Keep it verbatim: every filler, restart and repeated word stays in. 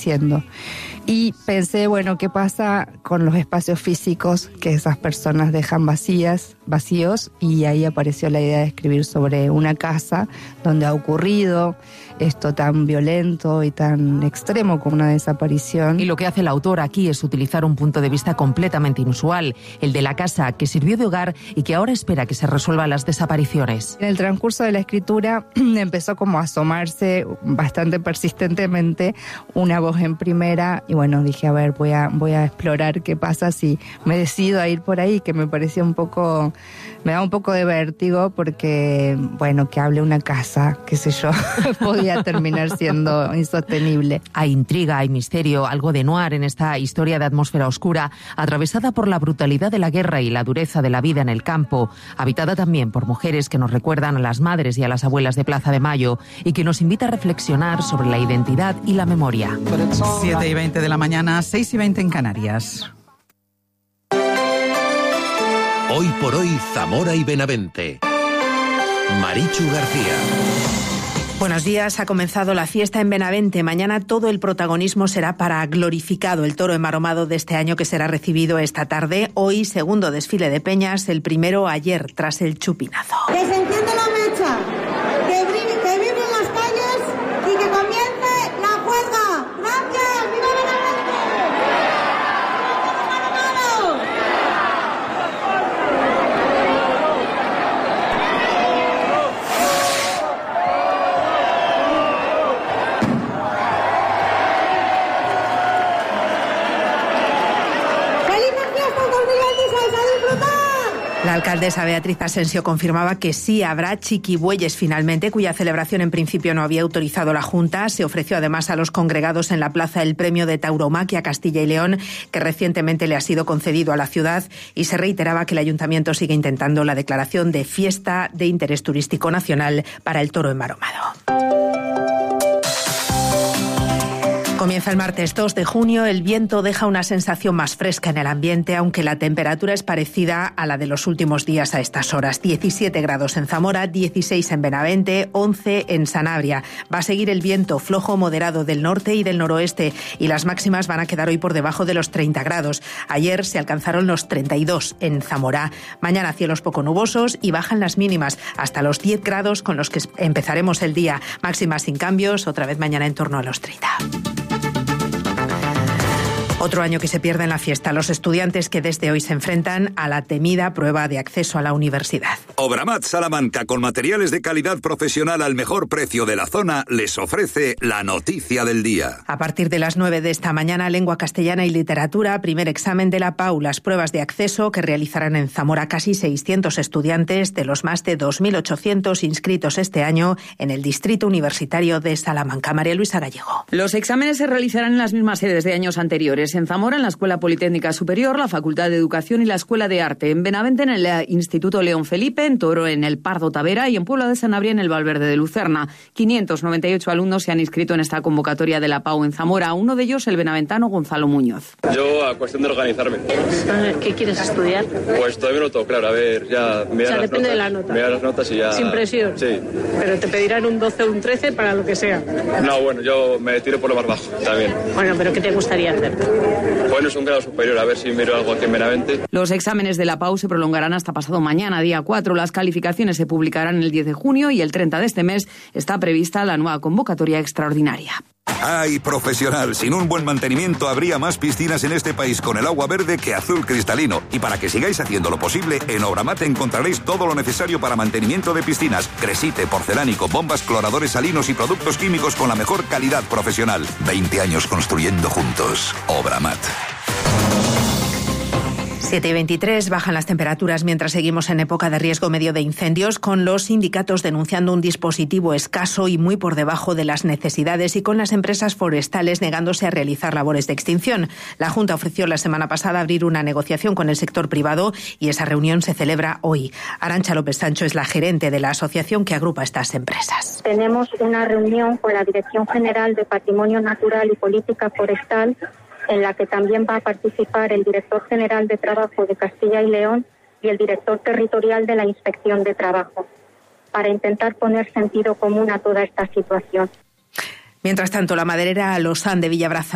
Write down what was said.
desapareciendo. Y pensé, bueno, ¿qué pasa con los espacios físicos que esas personas dejan vacías, vacíos? Y ahí apareció la idea de escribir sobre una casa donde ha ocurrido esto tan violento y tan extremo como una desaparición. Y lo que hace el autor aquí es utilizar un punto de vista completamente inusual, el de la casa que sirvió de hogar y que ahora espera que se resuelvan las desapariciones. En el transcurso de la escritura empezó como a asomarse bastante persistentemente una voz en primera y bueno, dije, a ver, voy a, voy a explorar qué pasa si me decido a ir por ahí, que me parecía un poco, me da un poco de vértigo porque, bueno, que hable una casa, qué sé yo, podía terminar siendo insostenible. Hay intriga, hay misterio, algo de noir en esta historia de atmósfera oscura, atravesada por la brutalidad de la guerra y la dureza de la vida en el campo, habitada también por mujeres que nos recuerdan a las madres y a las abuelas de Plaza de Mayo y que nos invita a reflexionar sobre la identidad y la memoria. siete y veinte de la mañana, seis y veinte en Canarias. Hoy por hoy, Zamora y Benavente. Marichu García. Buenos días, ha comenzado la fiesta en Benavente. Mañana todo el protagonismo será para Glorificado, el toro enmaromado de este año que será recibido esta tarde. Hoy, segundo desfile de peñas, el primero ayer tras el chupinazo. Que se enciende la mecha, que, brin- que vibren las calles y que comience la juerga. ¡Gracias! ¡Viva Benavente! ¡Enmaromado! La alcaldesa Beatriz Asensio confirmaba que sí habrá chiquibueyes finalmente, cuya celebración en principio no había autorizado la Junta. Se ofreció además a los congregados en la plaza el premio de Tauromaquia Castilla y León, que recientemente le ha sido concedido a la ciudad, y se reiteraba que el ayuntamiento sigue intentando la declaración de fiesta de interés turístico nacional para el toro enmaromado. Comienza el martes dos de junio, el viento deja una sensación más fresca en el ambiente, aunque la temperatura es parecida a la de los últimos días a estas horas. diecisiete grados en Zamora, dieciséis en Benavente, once en Sanabria. Va a seguir el viento flojo moderado del norte y del noroeste y las máximas van a quedar hoy por debajo de los treinta grados. Ayer se alcanzaron los treinta y dos en Zamora. Mañana cielos poco nubosos y bajan las mínimas hasta los diez grados con los que empezaremos el día. Máximas sin cambios, otra vez mañana en torno a los treinta. Otro año que se pierde en la fiesta, los estudiantes que desde hoy se enfrentan a la temida prueba de acceso a la universidad. Obramat Salamanca, con materiales de calidad profesional al mejor precio de la zona, les ofrece la noticia del día. A partir de las nueve de esta mañana, lengua castellana y literatura, primer examen de la P A U, las pruebas de acceso que realizarán en Zamora casi seiscientos estudiantes de los más de dos mil ochocientos inscritos este año en el Distrito Universitario de Salamanca. María Luisa Gallego. Los exámenes se realizarán en las mismas sedes de años anteriores. En Zamora, en la Escuela Politécnica Superior, la Facultad de Educación y la Escuela de Arte. En Benavente, en el Instituto León Felipe. En Toro, en el Pardo Tavera. Y en Puebla de Sanabria, en el Valverde de Lucerna. quinientos noventa y ocho alumnos se han inscrito en esta convocatoria de la P A U en Zamora. Uno de ellos, el benaventano Gonzalo Muñoz. Yo, a cuestión de organizarme. ¿Qué quieres estudiar? Pues todavía no tengo claro. A ver, ya... O sea, depende de la nota. Me las notas y ya... Sin presión. Sí. Pero te pedirán un doce o un trece para lo que sea. No, bueno, yo me tiro por lo más bajo también. Bueno, pero ¿qué te gustaría hacer? Bueno, es un grado superior, a ver si miro algo aquí en Benavente. Los exámenes de la P A U se prolongarán hasta pasado mañana, día cuatro. Las calificaciones se publicarán el diez de junio y el treinta de este mes está prevista la nueva convocatoria extraordinaria. ¡Ay, profesional! Sin un buen mantenimiento habría más piscinas en este país con el agua verde que azul cristalino. Y para que sigáis haciendo lo posible, en Obramat encontraréis todo lo necesario para mantenimiento de piscinas. Cresite, porcelánico, bombas, cloradores salinos y productos químicos con la mejor calidad profesional. veinte años construyendo juntos. Obramat. siete y veintitrés, bajan las temperaturas mientras seguimos en época de riesgo medio de incendios, con los sindicatos denunciando un dispositivo escaso y muy por debajo de las necesidades y con las empresas forestales negándose a realizar labores de extinción. La Junta ofreció la semana pasada abrir una negociación con el sector privado y esa reunión se celebra hoy. Arantxa López Sancho es la gerente de la asociación que agrupa estas empresas. Tenemos una reunión con la Dirección General de Patrimonio Natural y Política Forestal, en la que también va a participar el director general de Trabajo de Castilla y León y el director territorial de la Inspección de Trabajo, para intentar poner sentido común a toda esta situación. Mientras tanto, la maderera Losán de Villabraza